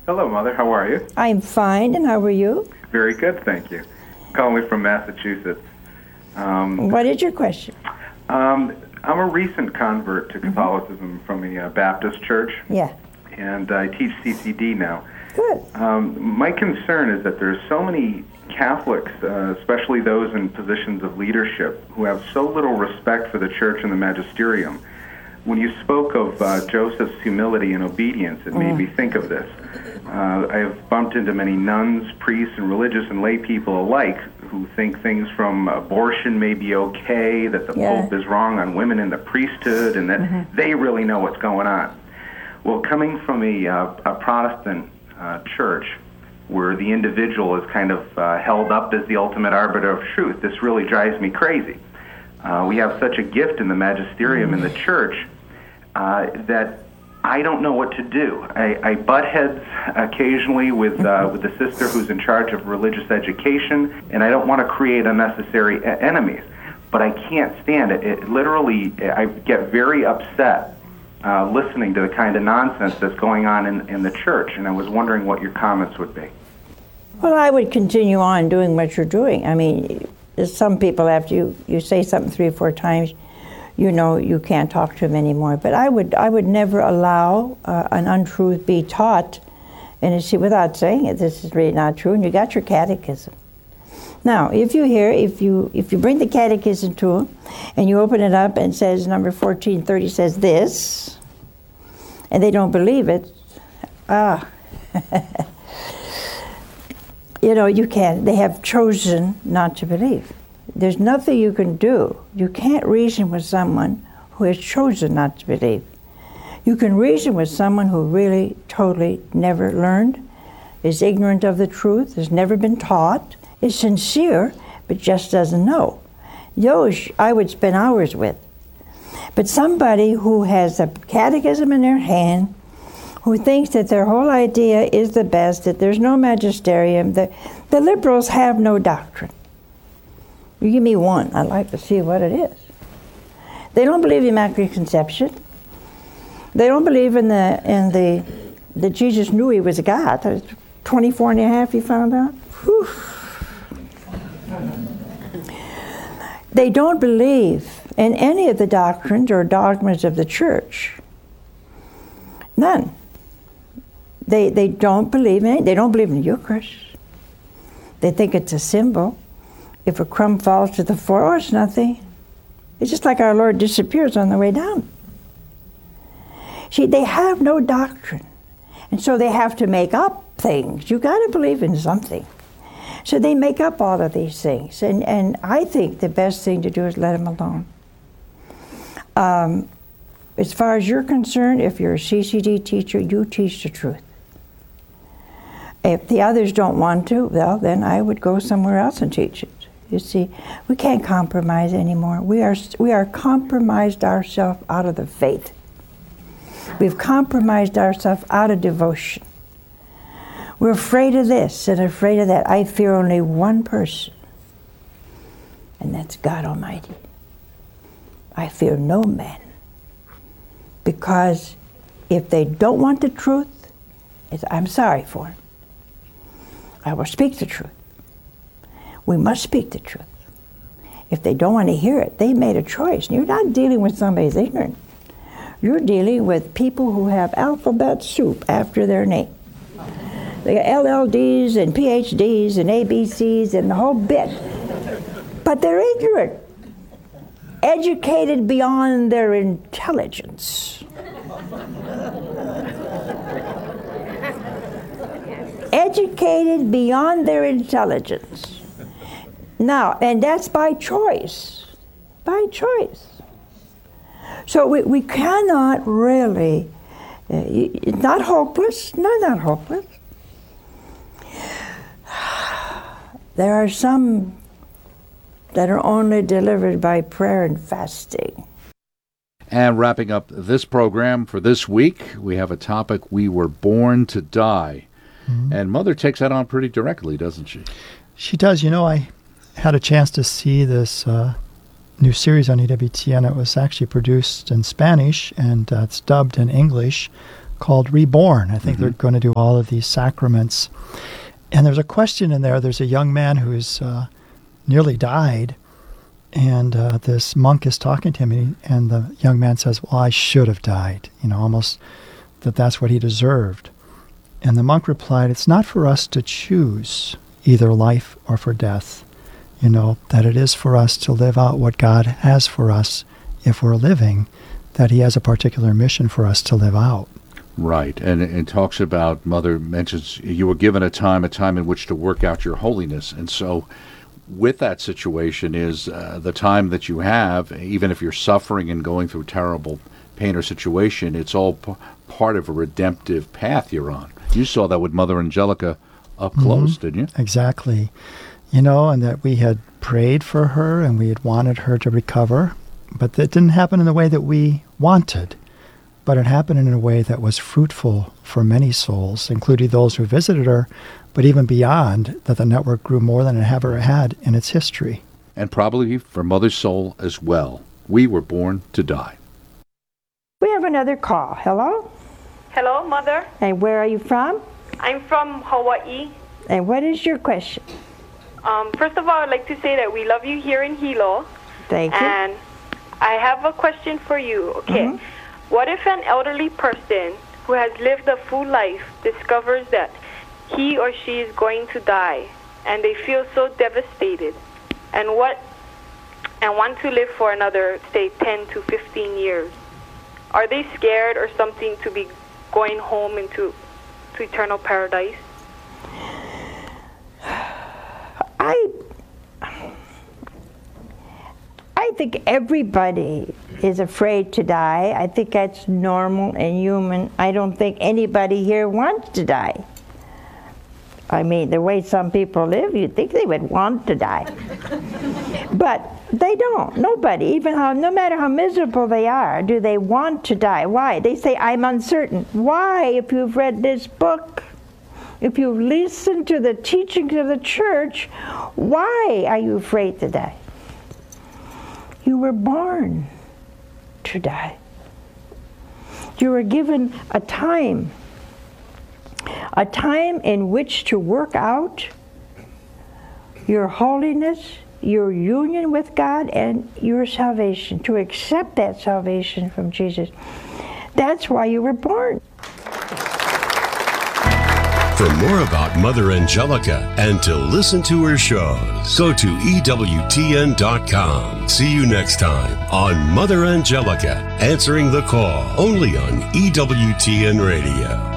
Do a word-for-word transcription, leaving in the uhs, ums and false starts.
Hello, Mother. How are you? I'm fine, and how are you? Very good, thank you. Calling from Massachusetts. Um, what is your question? Um, I'm a recent convert to Catholicism mm-hmm. from a uh, Baptist church. Yeah. And I teach C C D now. Good. Um, my concern is that there's so many Catholics, uh, especially those in positions of leadership, who have so little respect for the church and the magisterium. When you spoke of uh, Joseph's humility and obedience, it made mm. me think of this. Uh, I have bumped into many nuns, priests, and religious and lay people alike who think things from abortion may be okay, that the yeah. Pope is wrong on women in the priesthood, and that mm-hmm. they really know what's going on. Well, coming from a, uh, a Protestant uh, church where the individual is kind of uh, held up as the ultimate arbiter of truth, this really drives me crazy. Uh, we have such a gift in the magisterium mm. in the church uh, that I don't know what to do. I, I butt heads occasionally with uh, with the sister who's in charge of religious education, and I don't want to create unnecessary e- enemies. But I can't stand it. It literally, I get very upset uh, listening to the kind of nonsense that's going on in, in the church, and I was wondering what your comments would be. Well, I would continue on doing what you're doing. I mean, there's some people, after you, you say something three or four times, you know you can't talk to them anymore. But I would I would never allow uh, an untruth be taught, and you see, without saying it, this is really not true. And you got your catechism. Now, if you hear, if you if you bring the catechism to them, and you open it up and it says number fourteen thirty says this, and they don't believe it, ah, you know you can't. They have chosen not to believe. There's nothing you can do. You can't reason with someone who has chosen not to believe. You can reason with someone who really, totally never learned, is ignorant of the truth, has never been taught, is sincere, but just doesn't know. Those I would spend hours with. But somebody who has a catechism in their hand, who thinks that their whole idea is the best, that there's no magisterium, the, the liberals have no doctrine. You give me one, I'd like to see what it is. They don't believe in Immaculate Conception. They don't believe in the in the that Jesus knew he was a God. twenty-four and a half, he found out. Whew. They don't believe in any of the doctrines or dogmas of the church. None. They they don't believe in it. They don't believe in the Eucharist. They think it's a symbol. If a crumb falls to the floor, oh, it's nothing. It's just like our Lord disappears on the way down. See, they have no doctrine. And so they have to make up things. You got to believe in something. So they make up all of these things. And, and I think the best thing to do is let them alone. Um, as far as you're concerned, if you're a C C D teacher, you teach the truth. If the others don't want to, well, then I would go somewhere else and teach it. You see, we can't compromise anymore. We are we are compromised ourselves out of the faith. We've compromised ourselves out of devotion. We're afraid of this and afraid of that. I fear only one person, and that's God Almighty. I fear no man, because if they don't want the truth, it's, I'm sorry for them. I will speak the truth. We must speak the truth. If they don't want to hear it, they made a choice. You're not dealing with somebody who's ignorant. You're dealing with people who have alphabet soup after their name. They got L L Ds and P H Ds and A B Cs and the whole bit. But they're ignorant. Educated beyond their intelligence. Educated beyond their intelligence. Now, and that's by choice, by choice. So we, we cannot really, uh, it's not hopeless, no, not hopeless. There are some that are only delivered by prayer and fasting. And wrapping up this program for this week, we have a topic, we were born to die. Mm-hmm. And Mother takes that on pretty directly, doesn't she? She does. You know, I had a chance to see this uh, new series on E W T N. It was actually produced in Spanish, and uh, it's dubbed in English called Reborn. I think mm-hmm. they're going to do all of these sacraments. And there's a question in there. There's a young man who's uh, nearly died, and uh, this monk is talking to him, and, he, and the young man says, well, I should have died, you know, almost that that's what he deserved. And the monk replied, it's not for us to choose either life or for death, you know, that it is for us to live out what God has for us if we're living, that he has a particular mission for us to live out. Right, and it talks about, Mother mentions, you were given a time, a time in which to work out your holiness. And so with that situation is uh, the time that you have, even if you're suffering and going through terrible pain or situation, it's all p- part of a redemptive path you're on. You saw that with Mother Angelica up close, mm-hmm. didn't you? Exactly. You know, and that we had prayed for her and we had wanted her to recover, but that didn't happen in the way that we wanted. But it happened in a way that was fruitful for many souls, including those who visited her, but even beyond, that the network grew more than it ever had in its history. And probably for Mother's soul as well. We were born to die. We have another call. Hello? Hello, Mother. And where are you from? I'm from Hawaii. And what is your question? Um, first of all, I'd like to say that we love you here in Hilo. Thank you. And I have a question for you. Okay. Mm-hmm. What if an elderly person who has lived a full life discovers that he or she is going to die, and they feel so devastated, and what and want to live for another, say, ten to fifteen years? Are they scared or something to be going home into to eternal paradise? I I think everybody is afraid to die. I think that's normal and human. I don't think anybody here wants to die. I mean, the way some people live, you'd think they would want to die. But they don't. Nobody, even how, no matter how miserable they are, do they want to die. Why? They say, I'm uncertain. Why, if you've read this book, if you've listened to the teachings of the church, why are you afraid to die? You were born to die. You were given a time, a time in which to work out your holiness, your union with God, and your salvation, to accept that salvation from Jesus. That's why you were born. For more about Mother Angelica and to listen to her shows, go to E W T N dot com. See you next time on Mother Angelica, answering the call, only on E W T N Radio.